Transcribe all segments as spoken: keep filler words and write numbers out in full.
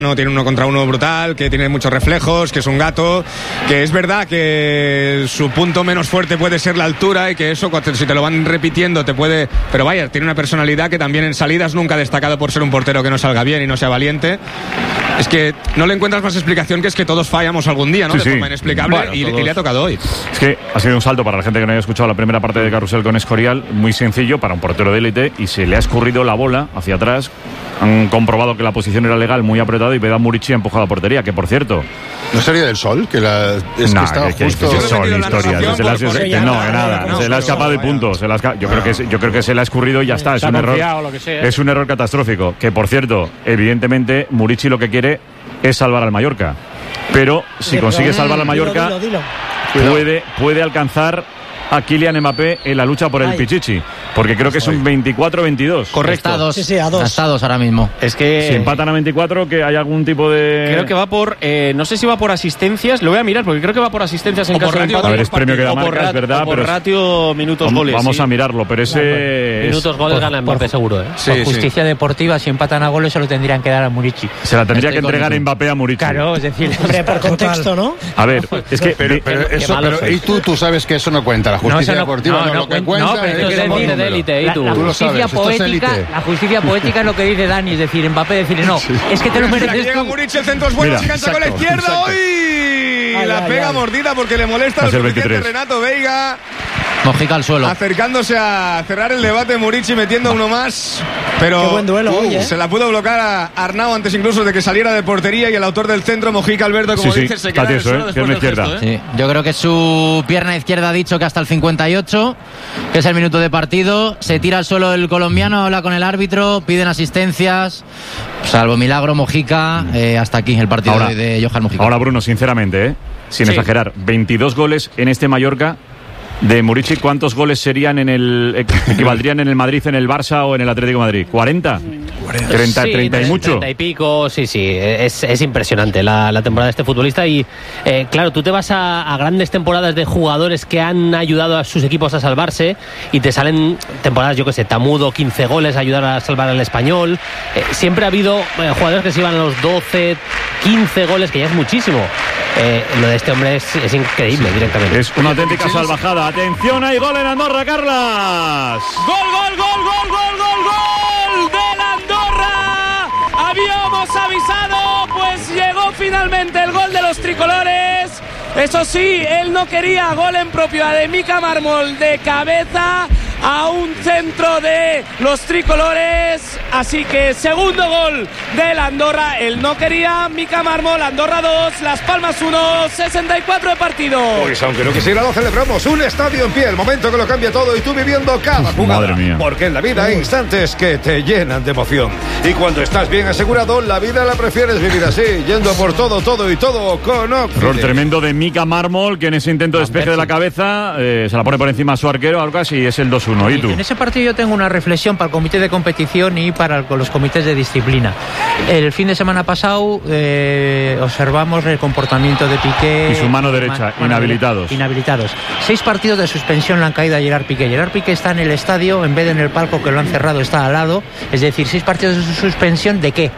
No, tiene uno contra uno brutal, que tiene muchos reflejos, que es un gato, que es verdad que su punto menos fuerte puede ser la altura y que eso, si te lo van repitiendo, te puede... Pero vaya, tiene una personalidad que también en salidas nunca ha destacado por ser un portero que no salga bien y no sea valiente. Es que no le encuentras más explicación que es que todos fallamos algún día, ¿no? Sí, de sí. forma inexplicable, Bueno, y, todos... y le ha tocado hoy. Es que ha sido un salto para la gente que no haya escuchado la primera parte de Carrusel con Escorial, muy sencillo para un portero de élite, y se le ha escurrido la bola hacia atrás. Han comprobado que la posición era legal, muy apretada, y Vedan Murici ha empujado a portería, que por cierto... ¿No sería del Sol? Que la, es no, que estaba que, justo... Que, que Sol, historia. Se la, por, por se, ella, no, nada, nada. no, se le ha escapado de puntos. Se la ha, yo, creo que, yo creo que se le ha escurrido y ya está. Es un error. Es un error catastrófico. Que por cierto, evidentemente, Murici lo que quiere es salvar al Mallorca. Pero si consigue salvar al Mallorca, dilo, dilo, dilo. Puede, puede alcanzar a Kylian Mbappé en la lucha por el Ay. Pichichi, porque creo que es un veinticuatro veintidós. Correcto. Está a dos. Sí, sí, a dos. Está a dos ahora mismo. Es que... Si empatan a veinticuatro, que hay algún tipo de... Creo que va por... Eh, no sé si va por asistencias, lo voy a mirar, porque creo que va por asistencias en o caso de empate. A ver, es premio que da marca, rat, es verdad, o por pero... ratio, minutos, vamos, goles. Vamos sí. a mirarlo, pero ese... Claro, minutos, goles, por, gana Mbappé por, seguro, ¿eh? Sí, por justicia sí. deportiva, si empatan a goles se lo tendrían que dar a Murici. Se la tendría Estoy que entregar con... Mbappé a Murici. Claro, es decir... Hombre, por contexto, ¿no? A ver, es que... Pero, pero Qué eso, malo pero, sois. y tú, tú sabes que eso no cuenta, la justicia No, no, deportiva no, no, lo no, que no, cuenta pero es es que decir, somos de números. élite, ¿y La, tú? la Tú lo justicia sabes, esto es poética, élite. la justicia poética es lo que dice Dani, es decir, Mbappé decirle no, sí. es que te lo mereces Llega tú. Murici, el centro es bueno, Mira, se cansa con la exacto, izquierda exacto. hoy. Ay, la ay, pega ay. mordida porque le molesta Va a lo ser suficiente veintitrés. Renato Veiga. Mojica al suelo. Acercándose a cerrar el debate, Murici metiendo uno más. Pero Qué buen duelo hoy, ¿eh? se la pudo bloquear a Arnau antes incluso de que saliera de portería, y el autor del centro, Mojica Alberto, como Sí, sí, dices, se está queda en el tieso, suelo ¿eh? después del Pierna gesto, izquierda. ¿eh? Sí, yo creo que su pierna izquierda ha dicho que hasta el cincuenta y ocho, que es el minuto de partido, se tira al suelo el colombiano, habla con el árbitro, piden asistencias, salvo milagro Mojica, eh, hasta aquí el partido Ahora, de, de Johan Mojica. Ahora, Bruno, sinceramente, ¿eh? sin Sí. exagerar, veintidós goles en este Mallorca. De Murici, ¿cuántos goles serían en el equivaldrían en el Madrid, en el Barça o en el Atlético de Madrid? ¿cuarenta? treinta, Sí, treinta y mucho. treinta y pico, sí, sí, es, es impresionante la, la temporada de este futbolista. Y eh, claro, tú te vas a, a grandes temporadas de jugadores que han ayudado a sus equipos a salvarse y te salen temporadas, yo que sé, Tamudo, quince goles, ayudar a salvar al Español. Eh, siempre ha habido eh, jugadores que se iban a los doce, quince goles, que ya es muchísimo. Eh, lo de este hombre es, es increíble, sí, directamente. Es una auténtica salvajada. Atención, hay gol en Andorra, Carlas. ¡Gol, gol, gol, gol, gol, gol, gol! ¡Del Andorra! Habíamos avisado, pues llegó finalmente el gol de los tricolores. Eso sí, él no quería, gol en propiedad de Mika Mármol de cabeza a un centro de los tricolores. Así que segundo gol del Andorra. Él no quería, Mika Mármol, Andorra dos, Las Palmas uno, sesenta y cuatro de partido. Pues aunque no quisiera, lo celebramos. Un estadio en pie, el momento que lo cambia todo, y tú viviendo cada jugada. Madre mía. Porque en la vida hay instantes que te llenan de emoción. Y cuando estás bien asegurado, la vida la prefieres vivir así, yendo por todo, todo y todo con Error Occident. tremendo de Mika Mármol, que en ese intento de despeje de la cabeza eh, se la pone por encima a su arquero, Arcas, y es el dos uno. ¿Y tú? En ese partido yo tengo una reflexión para el comité de competición y para el- los comités de disciplina. El fin de semana pasado eh, observamos el comportamiento de Piqué Y su mano derecha, mano inhabilitados. derecha, inhabilitados. Seis partidos de suspensión le han caído a Gerard Piqué. Gerard Piqué está en el estadio, en vez de en el palco que lo han cerrado, está al lado. Es decir, seis partidos de suspensión, ¿de qué?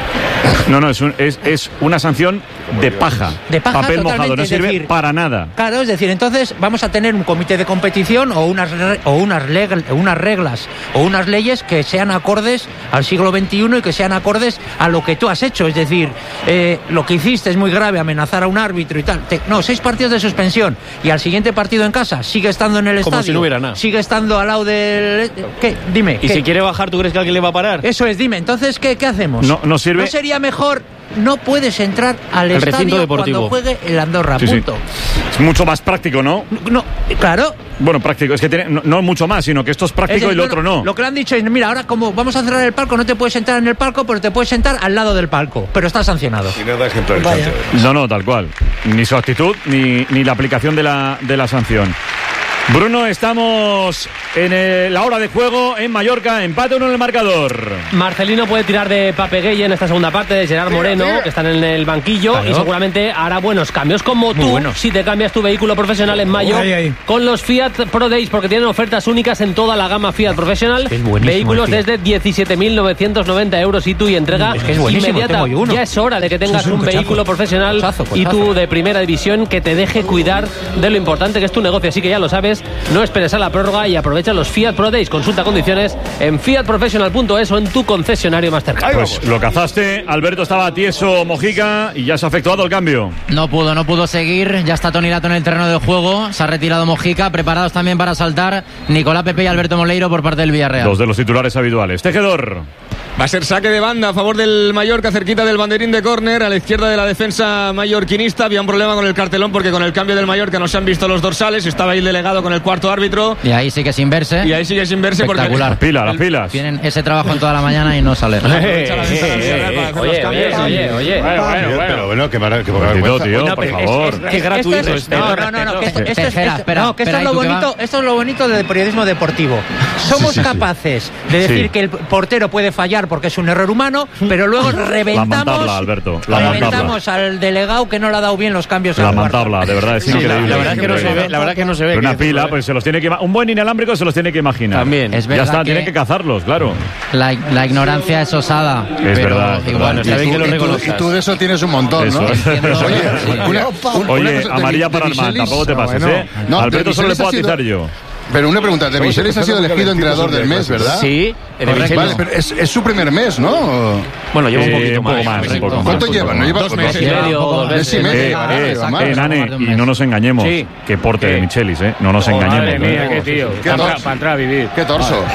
No, no, es, un- es, es una sanción de paja. De paja, Papel mojado, totalmente, no es sirve decir, para nada. Claro, es decir, entonces vamos a tener un comité de competición o unas, re- o unas, leg- unas reglas o unas leyes que sean acordes al siglo veintiuno y que sean acordes a lo que tú has hecho. Es decir, eh, lo que hiciste es muy grave, amenazar a un árbitro y tal. Te- no, seis partidos de suspensión y al siguiente partido en casa sigue estando en el Como estadio. si no hubiera nada. Sigue estando al lado del... ¿Qué? Dime. Y ¿qué? si quiere bajar, ¿tú crees que alguien le va a parar? Eso es, dime. Entonces, ¿qué, qué hacemos? No- no sirve- ¿No sería mejor... No puedes entrar al El recinto estadio deportivo. cuando juegue el Andorra, Sí, sí. punto. Es mucho más práctico, ¿no? No, claro. Bueno, práctico, es que tiene, no, no mucho más, sino que esto es práctico Es decir, y lo otro no. Lo que le han dicho es, mira, ahora como vamos a cerrar el palco, no te puedes sentar en el palco, pero te puedes sentar al lado del palco. Pero está sancionado. Y nada ejemplarizante. No, no, tal cual. Ni su actitud, ni, ni la aplicación de la, de la sanción. Bruno, estamos en el, la hora de juego en Mallorca, empate uno en el marcador. Marcelino puede tirar de Papegueye en esta segunda parte, de Gerard Moreno, que están en el banquillo, claro. Y seguramente hará buenos cambios, como Muy tú, bueno. si te cambias tu vehículo profesional en mayo, ahí, ahí. con los Fiat Pro Days, porque tienen ofertas únicas en toda la gama Fiat profesional, vehículos desde diecisiete mil novecientos noventa euros y tú y entrega es que es inmediata. Ya es hora de que tengas un, un vehículo profesional cochazo, cochazo. y tú de primera división que te deje cuidar de lo importante que es tu negocio, así que ya lo sabes. No esperes a la prórroga y aprovecha los Fiat Pro Days. Consulta condiciones en fiat professional punto es o en tu concesionario más cercano. Pues lo cazaste, Alberto estaba tieso Mojica y ya se ha efectuado el cambio. No pudo, no pudo seguir. Ya está Toni Lato en el terreno de juego. Se ha retirado Mojica. Preparados también para saltar Nicolás Pepe y Alberto Moleiro por parte del Villarreal. Dos de los titulares habituales. Tejedor. Va a ser saque de banda a favor del Mallorca, cerquita del banderín de córner, a la izquierda de la defensa mallorquinista. Había un problema con el cartelón porque con el cambio del Mallorca no se han visto los dorsales. Estaba ahí el delegado con el cuarto árbitro. Y ahí sigue sin verse. Y ahí sigue sin verse porque... Las pilas, las pilas. Tienen ese trabajo en toda la mañana y no sale. Oye, oye, oye. Bueno, bueno, pero bueno, qué vergüenza. Tío, por favor. Qué gratuito esto. No, no, no, que esto es lo bonito, esto es lo bonito del periodismo deportivo. Somos capaces de decir que el portero puede fallar porque es un error humano, pero luego reventamos, la Alberto, la reventamos al delegado que no le ha dado bien los cambios. La mantabla, de verdad es increíble. La verdad que no se ve, la verdad que no se ve. Una pila, pues se los tiene que un buen inalámbrico se los tiene que imaginar. También. Es ya está, que tienen que cazarlos, claro. La, la ignorancia es osada. Es pero verdad. Igual, está bien que lo reconozcas. Y tú de eso tienes un montón, eso. ¿no? Oye, una, una, oye una amarilla para el man, tampoco te pases, ¿eh? No, Alberto solo le puedo atizar yo. Pero una pregunta, de Michelis ha sido elegido entrenador del mes, ¿verdad? Sí, de Michelis. Vale, pero es, es su primer mes, ¿no? Bueno, lleva un poquito más. más un poco ¿Cuánto más, lleva? ¿No lleva dos meses y medio? Dos meses y medio. Eh, eh, Nane, y no nos engañemos. Sí. Qué porte de Michelis, ¿eh? No nos engañemos. Madre mía, qué tío. Para entrar a vivir. Qué torso.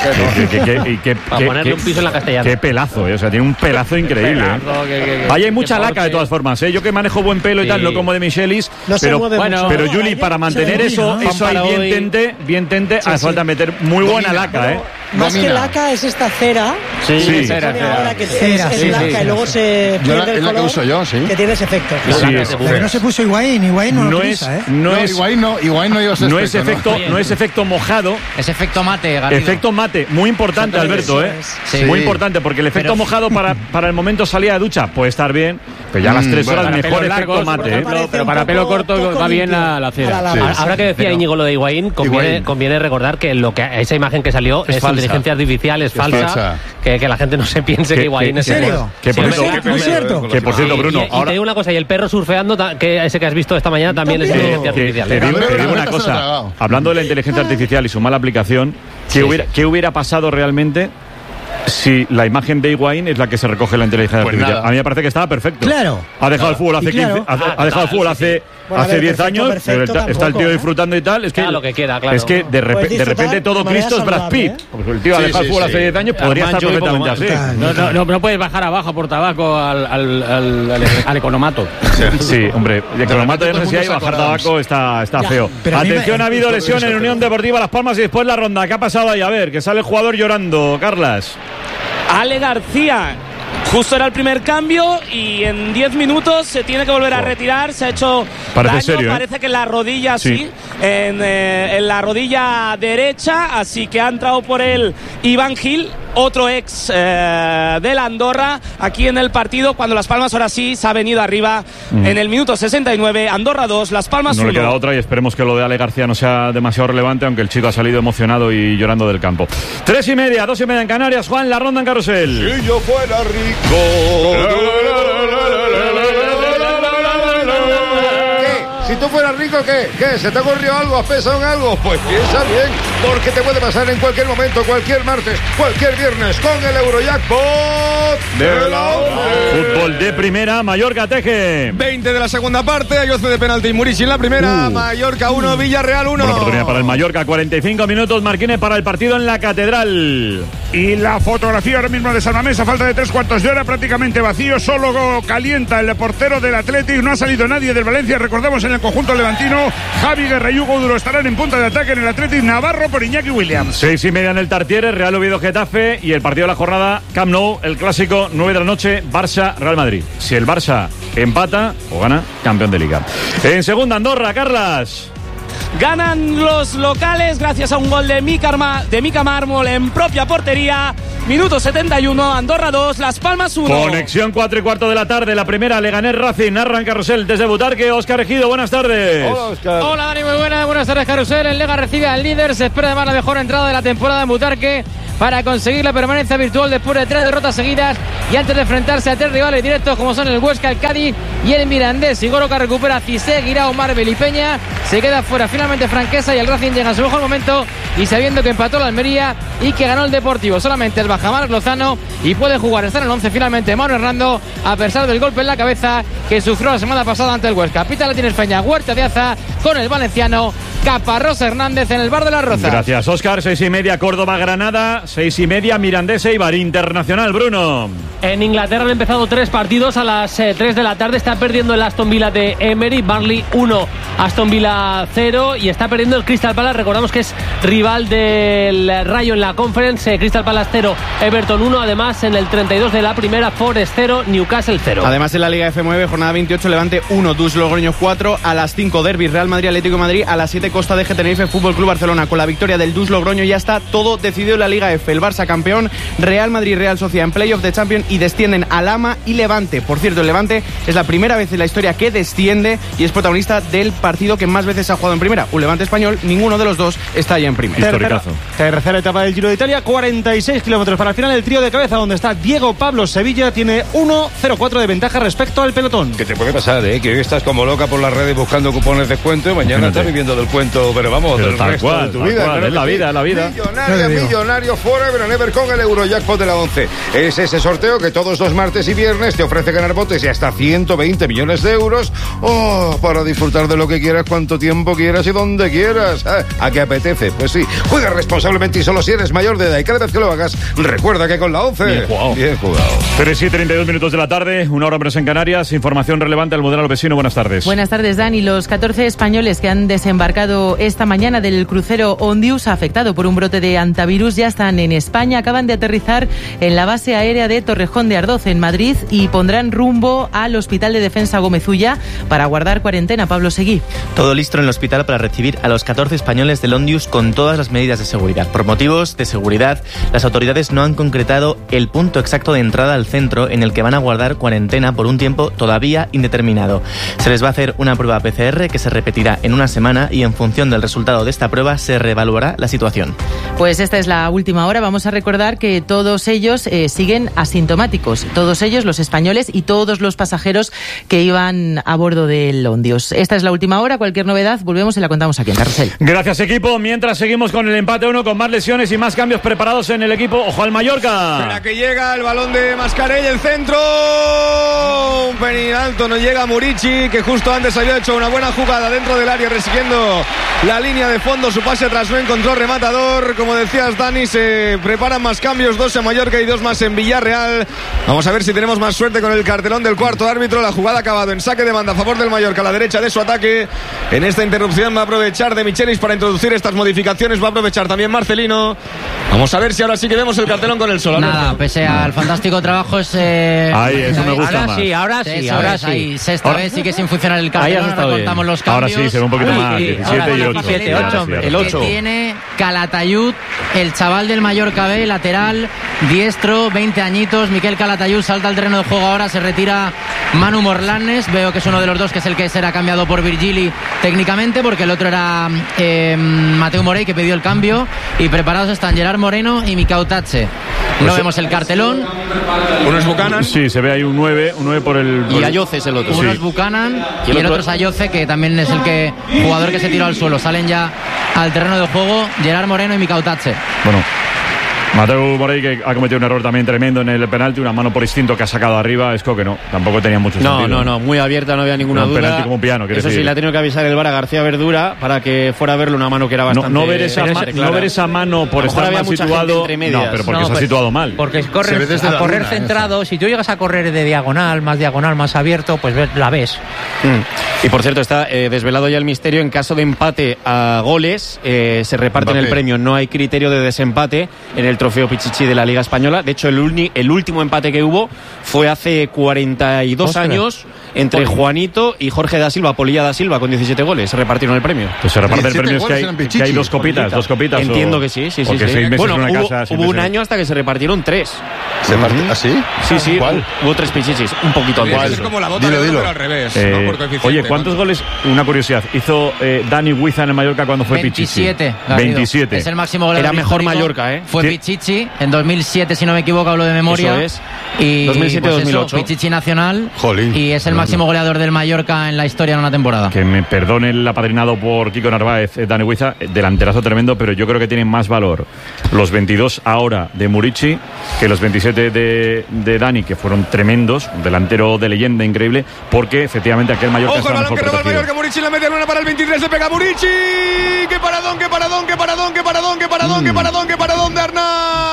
Para ponerle un piso en la Castellana. Qué pelazo, ¿eh? O sea, tiene un pelazo increíble. Vaya, hay mucha laca de todas formas, ¿eh? Yo que manejo buen pelo y tal, no como de Michelis. Pero, pero Juli, para mantener eso, eso ahí bien tente, bien tente, hace falta meter muy buena laca, ¿eh? Más que laca es esta cera. Sí, sí, cera, cera. Que cera, es, es laca sí, sí. Y luego se pierde la, el color, la que uso yo, sí. Que tiene ese efecto. Sí, es, pero no se puso Higuaín, Higuaín no, no lo es, utiliza, ¿eh? No, no es Higuaín no, Higuaín no, ese no es efecto, no. no es efecto mojado. Es efecto mate, Garrido. Efecto mate, muy importante, sí, Alberto, ¿eh? Sí. Muy importante, porque el efecto pero... mojado para, para el momento salida de ducha puede estar bien, pero ya a las tres horas bueno, mejor efecto mate, ¿eh? Pero para pelo corto va bien la, la cera. Sí. Ahora que decía Íñigo lo de Higuaín, conviene, conviene recordar que lo que esa imagen que salió es, es inteligencia artificial, es, es falsa. falsa. Que, que la gente no se piense que Higuaín es... ¿En serio? Que por, sí, cierto, es cierto. Que por cierto, Bruno... Y, y, ahora... y te digo una cosa, y el perro surfeando, que ese que has visto esta mañana también es inteligencia artificial. Te digo, te digo una cosa, hablando de la inteligencia artificial y su mala aplicación, ¿qué, sí, hubiera, sí. ¿qué hubiera pasado realmente si la imagen de Higuaín es la que se recoge en la inteligencia pues artificial? Nada. A mí me parece que estaba perfecto. Claro. Ha dejado claro. el fútbol hace claro. quince, ha, ah, ha dejado el fútbol hace... Bueno, hace diez años, perfecto, está, tampoco, está el tío disfrutando y tal. Es que, lo que queda, claro. Es que de, rep pues de repente todo Cristo es Brad Pitt. ¿eh? Porque el tío sí, ha dejado sí, el fútbol sí. hace diez años, podría estar perfectamente así. No, no, no, no puedes bajar abajo por tabaco al, al, al, al, al economato. Sí, hombre, el economato ya no sé si hay, bajar tabaco está, está feo. Atención, ha habido lesión en Unión Deportiva Las Palmas y después la ronda. ¿Qué ha pasado ahí? A ver, que sale el jugador llorando, Carlas. Ale García. Justo era el primer cambio y en diez minutos se tiene que volver a retirar. Se ha hecho parece daño, serio, parece ¿eh? que en la rodilla sí, sí en, eh, en la rodilla derecha. Así que ha entrado por él Iván Gil, otro ex eh, de la Andorra, aquí en el partido. Cuando Las Palmas ahora sí se ha venido arriba mm. en el minuto sesenta y nueve. Andorra dos, Las Palmas uno. No le queda otra y esperemos que lo de Ale García no sea demasiado relevante, aunque el chico ha salido emocionado y llorando del campo. Tres y media, dos y media en Canarias. Juan, la ronda en Carrusel. Si yo fuera rico. Si tú fueras rico, ¿qué? ¿Qué? ¿Se te ha ocurrido algo? ¿Has pensado en algo? Pues piensa bien, porque te puede pasar en cualquier momento, cualquier martes, cualquier viernes, con el Eurojackpot de la Fútbol de primera, Mallorca Teje. veinte de la segunda parte, hay once de penalti, Murici en la primera, uh. Mallorca uno, Villarreal uno. Buena oportunidad para el Mallorca, cuarenta y cinco minutos, Marquines para el partido en la Catedral. Y la fotografía ahora mismo de San Mamés, a falta de tres cuartos de hora, prácticamente vacío, solo calienta el portero del Athletic, no ha salido nadie del Valencia, recordemos en el conjunto levantino, Javi Guerra y Hugo Duro estarán en punta de ataque en el Athletic, Navarro por Iñaki Williams. Seis y media en el Tartiere, Real Oviedo Getafe y el partido de la jornada, Camp Nou, el clásico, nueve de la noche, Barça Real Madrid. Si el Barça empata o gana, campeón de Liga. En segunda, Andorra, Carlas. Ganan los locales gracias a un gol de Mika, Arma, de Mika Mármol en propia portería. Minuto setenta y uno, Andorra dos, Las Palmas uno. Conexión cuatro y cuarto de la tarde, la primera, Leganés Racing, narra en Carrusel desde Butarque, Óscar Ejido, buenas tardes. Hola, Óscar. Hola, Dani, muy buenas, buenas tardes, Carrusel. El Lega recibe al líder, se espera además la mejor entrada de la temporada en Butarque para conseguir la permanencia virtual después de tres derrotas seguidas y antes de enfrentarse a tres rivales directos como son el Huesca, el Cádiz y el Mirandés. Sigoroca recupera Cissé, Guirao, Marvel y Peña, se queda fuera finalmente Franquesa y el Racing llega a su mejor momento y sabiendo que empató la Almería y que ganó el Deportivo. Solamente el Bajamar Lozano y puede jugar, está en el once finalmente Manu Hernando a pesar del golpe en la cabeza que sufrió la semana pasada ante el Huesca. Pita la tiene Peña, Huerta de Aza con el valenciano Caparrós Hernández en el Bar de las Rozas. Gracias, Óscar. Seis y media Córdoba-Granada, seis y media Mirandés Eibar Internacional. Bruno. En Inglaterra han empezado tres partidos a las eh, tres de la tarde. Está perdiendo el Aston Villa de Emery, Burnley uno, Aston Villa cero y está perdiendo el Crystal Palace. Recordamos que es rival del Rayo en la Conference. eh, Crystal Palace cero, Everton uno. Además en el treinta y dos de la primera, Forest cero, Newcastle cero. Además en la Liga F nueve, jornada veintiocho, Levante uno, Dus Logroño cuatro. A las cinco Derby, Real Madrid Atlético de Madrid. A las siete Costa de Tenerife, Fútbol Club Barcelona. Con la victoria del Dus Logroño ya está todo decidido en la Liga F. El Barça campeón, Real Madrid y Real Sociedad en playoff de Champions y descienden Alhama y Levante. Por cierto, el Levante es la primera vez en la historia que desciende y es protagonista del partido que más veces ha jugado en primera. Un Levante español, ninguno de los dos está ya en primera. Historicazo. Tercera etapa del Giro de Italia, cuarenta y seis kilómetros para el final. El trío de cabeza donde está Diego Pablo Sevilla tiene uno cero cuatro de ventaja respecto al pelotón. ¿Qué te puede pasar, eh? Que hoy estás como loca por las redes buscando cupones de descuento y mañana estás viviendo del cuento, pero vamos, pero del tal resto cual, de tu tal vida. cual, Claro es la sí. vida, la vida. Millonario, millonario forever and ever con el Eurojackpot de la once. Es ese sorteo que todos los martes y viernes te ofrece ganar botes y hasta ciento veinte millones de euros. Oh, para disfrutar de lo que quieras, cuanto tiempo quieras y donde quieras. Ah, ¿a qué apetece? Pues sí. Juega responsablemente y solo si eres mayor de edad. Y cada vez que lo hagas, recuerda que con la once... Bien jugado. Bien jugado. tres y treinta y dos minutos de la tarde, una hora menos en Canarias. Información relevante al Modelo Vecino. Buenas tardes. Buenas tardes, Dani. Los catorce españoles que han desembarcado esta mañana del crucero Ondius, afectado por un brote de antivirus, ya están en España. Acaban de aterrizar en la base aérea de Torrejón de Ardoz, en Madrid, y pondrán rumbo al Hospital de Defensa Gómez Ulla para guardar cuarentena. Pablo Seguí. Todo listo en el hospital para recibir a los catorce españoles del Ondius con todas las medidas de seguridad. Por motivos de seguridad, las autoridades no han concretado el punto exacto de entrada al centro en el que van a guardar cuarentena por un tiempo todavía indeterminado. Se les va a hacer una prueba P C R que se repetirá en una semana y en función del resultado de esta prueba se reevaluará la situación. Pues esta es la última hora. Vamos a recordar que todos ellos eh, siguen asintomáticos. Todos ellos, los españoles y todos los pasajeros que iban a bordo del Ondius. Esta es la última hora. Cualquier novedad, volvemos y la contamos aquí en Carrusel. Gracias, equipo. Mientras seguimos con el empate uno, con más lesiones y más cambios preparados en el equipo. Ojo al Mallorca. Espera que llega el balón de Mascarell, el centro. Un pelín alto, no llega Murici, que justo antes había hecho una buena jugada dentro del área, resiguiendo la línea de fondo. Su pase atrás no encontró rematador. Como decías, Dani, se preparan más cambios, dos en Mallorca y dos más en Villarreal. Vamos a ver si tenemos más suerte con el cartelón del cuarto árbitro. La jugada ha acabado en saque de banda a favor del Mallorca, a la derecha de su ataque. En esta interrupción va a aprovechar de Michelis para introducir estas modificaciones. Va a aprovechar también Marcelino. Vamos a ver si ahora sí que vemos el cartelón con el sol. Nada, pese al fantástico trabajo es... Eh, Ahí, eso me gusta ahora más. sí, ahora sí, Eso ahora es, sí. ahí, sexta Ahora- vez sigue sin funcionar el Ahí has cartelón, estado ahora bien. contamos los Ahora cambios. sí, se ve un poquito Uy, más. y diecisiete ahora y con ocho. diecisiete, Ya, ocho, sí, el ya. ocho. Tiene Calatayud, el chaval del Mallorca B, lateral, diestro, veinte añitos. Miquel Calatayud salta al terreno de juego ahora, se retira Manu Morlanes. Veo que es uno de los dos que es el que será cambiado por Virgili técnicamente, porque el otro era eh, Mateu Morey, que pidió el cambio. Y preparados están Gerard Moreno y Mikau Tatche. No Pues- vemos el cartelón. Uno es Buchanan. Sí, se ve ahí un nueve, un nueve por el... por Y el- Ayoce es el otro. Sí. Uno es Buchanan Y y el el, otro- otro es Ayoce, que también es el que jugador que se tiró al suelo. Salen ya al terreno de juego Gerard Moreno y Mikau Tatche. Bueno, Mateu Morey, que ha cometido un error también tremendo en el penalti, una mano por instinto que ha sacado arriba. Es que no, tampoco tenía mucho No, sentido. no, no, muy abierta, no había ninguna No, un duda. penalti como un piano, quiere Eso sí, decir. le ha tenido que avisar el V A R a García Verdura para que fuera a verle una mano que era No, bastante... no ver esa, pero ma- es clara. no ver esa mano por A lo mejor estar había mal mucha gente situado. entre medias. No, pero porque No, se ha pues, situado mal. Porque Se ve corres, desde a la correr luna, centrado, si tú llegas a correr de diagonal, más diagonal, más abierto, pues ves- la ves. Mm. Y por cierto, está eh, desvelado ya el misterio. En caso de empate a goles, eh, se reparten Mbappé. el premio. No hay criterio de desempate en el trofeo Pichichi de la Liga Española. De hecho, el, uni- el último empate que hubo fue hace cuarenta y dos Ostras. años entre Juanito y Jorge da Silva, Polilla da Silva, con diecisiete goles. Se repartieron el premio. Pues se reparte el premio, es que hay, que hay dos copitas, dos copitas. Entiendo o, que sí, sí, sí. O que sí. seis meses bueno, en una hubo, casa, hubo un año hasta que se repartieron tres. ¿Se parte así? Sí, sí, ¿Cuál? hubo tres pichichis, un poquito antes. Es como la bota dilo, de dilo. pero al revés. Eh, ¿no? Por coeficiente, oye, ¿cuántos ¿no? goles? Una curiosidad. Hizo eh, Dani Huiza en el Mallorca cuando fue Pichichi. veintisiete. Garrido. veintisiete. Es el máximo goleador. Era mejor histórico. Mallorca, ¿eh? Fue Sí. Pichichi en dos mil siete, si no me equivoco, hablo de memoria. Eso es. Y dos mil siete pues dos mil ocho. eso, Pichichi nacional. Jolín. Y es el máximo goleador del Mallorca en la historia en una temporada. Que me perdone el apadrinado por Kiko Narváez, eh, Dani Huiza, eh, delanterazo tremendo, pero yo creo que tienen más valor los veintidós ahora de Murici que los veintisiete de, de Dani, que fueron tremendos, un delantero de leyenda increíble, porque efectivamente aquel Mallorca Ojo, el está balón mejor que roba el protegido. Mallorca, Murici, la media luna para el veintitrés, le pega Murici. ¡Qué paradón, qué paradón, qué paradón, qué paradón, qué paradón, qué paradón, qué paradón de Arnau!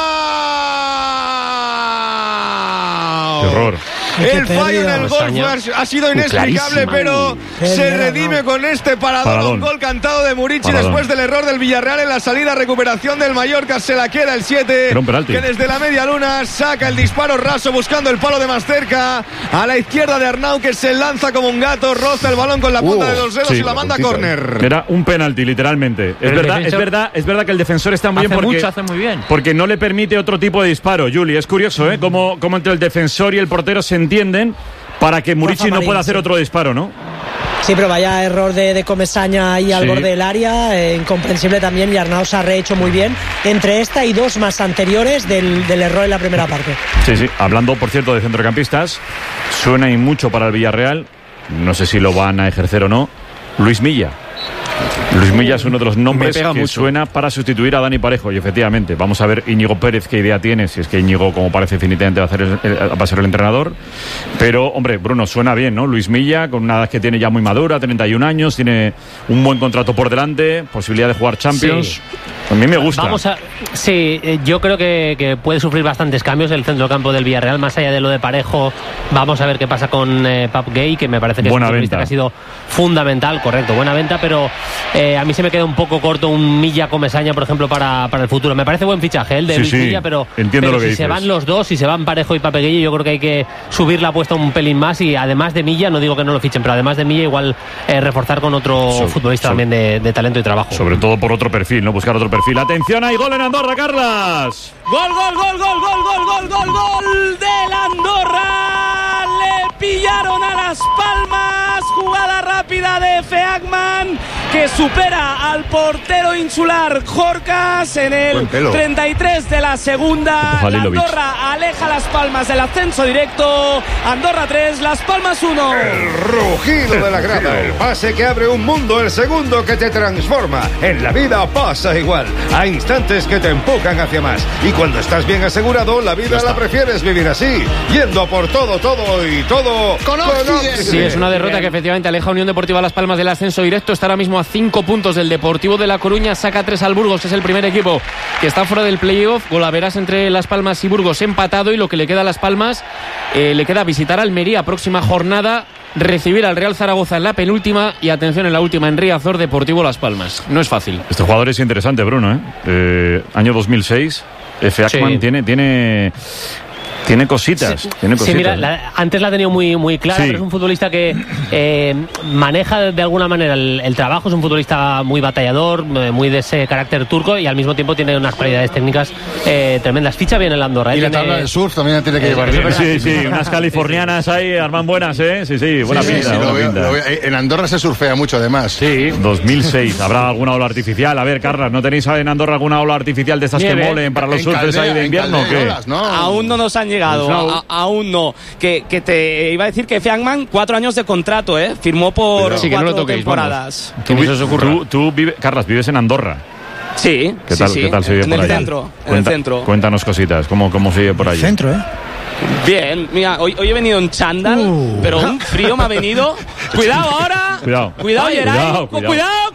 Qué horror. El fallo en el gol fue- ha sido inexplicable, pero se redime con este paradón. Paradón. Un gol cantado de Murici Paradón. después del error del Villarreal en la salida. Recuperación del Mallorca, se la queda el siete. Era un penalti. Que desde la media luna saca el disparo raso buscando el palo de más cerca. A la izquierda de Arnau, que se lanza como un gato, roza el balón con la punta Uh, de los dedos sí, y la manda a córner. Era un penalti, literalmente. Es el verdad, es defensor- verdad, es verdad que el defensor está muy Hace bien porque, mucho, hace muy bien. porque no le permite otro tipo de disparo, Juli. Es curioso, ¿eh? Cómo, cómo entre el defensor y el portero se entienden para que Murici no Marín, pueda hacer sí. otro disparo, ¿no? Sí, pero vaya error de, de Comesaña ahí al Sí. borde del área, eh, incomprensible también, y Arnau se ha rehecho muy bien entre esta y dos más anteriores del, del error en la primera parte. Sí, sí. Hablando, por cierto, de centrocampistas, suena y mucho para el Villarreal. No sé si lo van a ejercer o no. Luis Milla. Luis Milla es uno de los nombres Me pega que mucho. suena para sustituir a Dani Parejo. Y efectivamente, vamos a ver Íñigo Pérez qué idea tiene, si es que Íñigo, como parece, definitivamente va a, hacer el- el- va a ser el entrenador. Pero, hombre, Bruno, suena bien, ¿no? Luis Milla, con una edad que tiene ya muy madura, treinta y un años, tiene un buen contrato por delante, posibilidad de jugar Champions. Sí. A mí me gusta. Vamos a, sí, eh, yo creo que, que puede sufrir bastantes cambios el centrocampo del Villarreal, más allá de lo de Parejo. Vamos a ver qué pasa con eh, Pap Gay, que me parece que Buena es un futbolista venta. que ha sido fundamental, correcto, buena venta, pero eh, a mí se me queda un poco corto un Milla Comesaña, por ejemplo, para, para el futuro. Me parece buen fichaje el de Sí, Luis sí, Milla, pero, entiendo pero lo que si dices. se van los dos, si se van Parejo y Pape Gay, yo creo que hay que subir la apuesta un pelín más, y además de Milla, no digo que no lo fichen, pero además de Milla igual eh, reforzar con otro So- futbolista so- también de, de talento y trabajo. Sobre todo por otro perfil, ¿no? Buscar otro perfil. ¡Atención! ¡Hay gol en Andorra, Carlas! Gol, gol, gol, gol, gol, gol, gol, gol, gol del Andorra. Le pillaron a Las Palmas. Jugada rápida de Feagman, que supera al portero insular Jorcas en el Buen pelo. treinta y tres de la segunda. Ojo, La Halilovic. Andorra aleja a Las Palmas del ascenso directo. Andorra tres, Las Palmas uno. Rugido de la grada, el pase que abre un mundo, el segundo que te transforma. En la vida pasa igual. Hay instantes que te empujan hacia más. Y cuando estás bien asegurado, la vida la prefieres vivir así. Yendo a por todo, todo y todo. Con Oxide. Sí, es una derrota que efectivamente aleja a Unión Deportiva Las Palmas del ascenso directo. Está ahora mismo a cinco puntos del Deportivo de La Coruña. Saca tres al Burgos, es el primer equipo que está fuera del playoff. Golaveras entre Las Palmas y Burgos empatado. Y lo que le queda a Las Palmas, eh, le queda visitar Almería próxima jornada, recibir al Real Zaragoza en la penúltima y, atención, en la última en Riazor, Deportivo Las Palmas. No es fácil. Este jugador es interesante, Bruno, ¿eh? Eh, año dos mil seis. F. Ackman Sí. tiene, tiene, tiene cositas. Sí, tiene sí, cositas. mira, la- antes la ha tenido muy, muy clara, Sí. pero es un futbolista que eh, maneja de alguna manera el, el trabajo, es un futbolista muy batallador, eh, muy de ese carácter turco, y al mismo tiempo tiene unas cualidades técnicas eh, tremendas. Ficha bien el Andorra. Y eh, la tiene- tabla del surf también tiene que llevar bien. Sí, sí, unas californianas ahí, arman buenas, ¿eh? Sí, sí, buena Sí, pinta. sí, buena lo veo- pinta. lo veo. En Andorra se surfea mucho, además. Sí, dos mil seis. ¿Habrá alguna ola artificial? A ver, Carlas, ¿no tenéis en Andorra alguna ola artificial de estas Nieve. que molen para los En surfers Caldea, ahí de en invierno o qué? Calderolas, ¿no? Aún no nos han llegado, No. a- a- aún no. Que, que te iba a decir que Feagman, cuatro años de contrato, ¿eh? Firmó por Sí, que no cuatro lo toquéis, temporadas. Tú, ni vi- se os ocurra. tú, tú vive- Carlas, vives en Andorra. Sí, ¿Qué sí, tal, sí. ¿qué tal se vive en por el allá? centro, en Cuenta- el centro. Cuéntanos cositas, ¿cómo, cómo se vive por allí? Centro, ¿eh? Bien, mira, hoy, hoy he venido en chándal, Uh. pero un frío me ha venido. Cuidado ahora. Cuidado. Cuidado, Ay, Geray. cuidado, Cu- cuidado. Cuidado,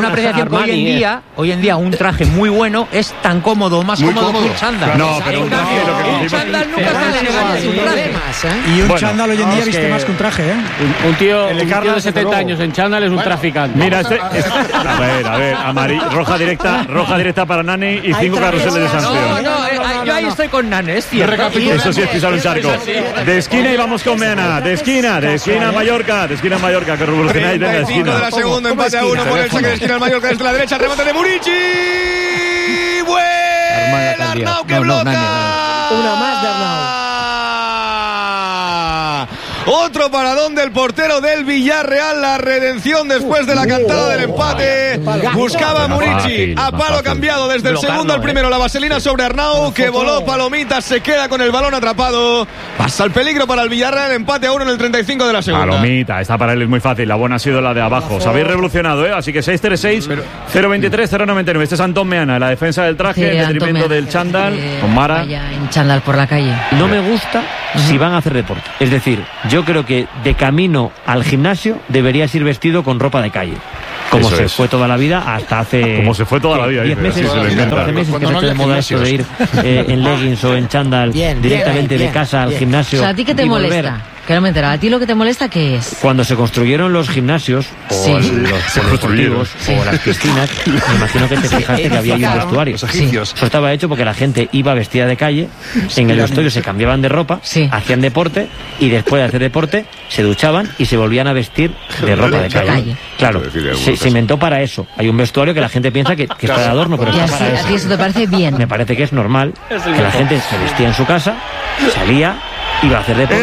una apreciación que hoy en Armani, día, hoy en día un traje muy bueno es tan cómodo o más Muy cómodo, cómodo. que un chándal. No, pero En un cambio, traje, lo que un decimos- chándal nunca Pero sale igual, elegante, es un igual. traje. Más, ¿eh? Y un Bueno, chándal hoy en día es viste que- más que un traje, ¿eh? Un, un tío, El un tío Carlas, de desde setenta luego. años en chándal es un Bueno, traficante. Mira, este, este- a ver, a ver, amari- roja directa, roja directa para Nani y Hay cinco trajes- carruseles de no, sanción. No, no, eh, hay, yo, yo ahí estoy con Nane, es cierto. Eso sí es pisar un charco. De esquina y vamos con Meana. De esquina, de esquina a Mallorca. De esquina a Mallorca, que revolucionáis de la treinta y cinco esquina. de la segunda, empate a uno por el saque de esquina al Mallorca desde la derecha, remate de Murici. Buen Arnau que bloca. Una más de Arnau. Otro paradón del portero del Villarreal, la redención después de la cantada del empate. Buscaba Murici a palo cambiado desde el segundo al primero. La vaselina sobre Arnau, que voló palomitas, se queda con el balón atrapado. Pasa el peligro para el Villarreal, empate a uno en el treinta y cinco de la segunda. Palomita, esta para él es muy fácil. La buena ha sido la de abajo. Os habéis revolucionado, ¿eh? Así que seis tres seis, cero veintitrés, cero noventa y nueve. Este es Antón Meana, la defensa del traje, Sí, el Antón detrimento Meana, del chándal. eh, Con Mara. vaya en chándal por la calle. No me gusta si van a hacer deporte. Es decir, yo creo que de camino al gimnasio deberías ir vestido con ropa de calle. Como Eso se es. fue toda la vida hasta hace... Como se fue toda la vida, diez dice, meses, sí, se lo inventa. catorce meses que Cuando se no ha hecho de haya moda esto de ir eh, en leggings o en chándal Bien, directamente bien, de casa al bien. gimnasio. O sea, ¿a ti qué te y volver. molesta? Que no me he enterado. ¿A ti lo que te molesta qué es? Cuando se construyeron los gimnasios o Sí. los Se polideportivos Sí. o las piscinas, me imagino que te fijaste que había ahí un vestuario. Los egipcios. Eso estaba hecho porque la gente iba vestida de calle, en el vestuario se cambiaban de ropa, hacían deporte y después de hacer deporte se duchaban y se volvían a vestir de ropa de calle. Calle. Claro, se, se inventó para eso. Hay un vestuario que la gente piensa que, que está de adorno, pero Y está así, para ¿a eso. ti eso te parece bien? Me parece que es normal que la gente se vestía en su casa, salía, iba a hacer deporte.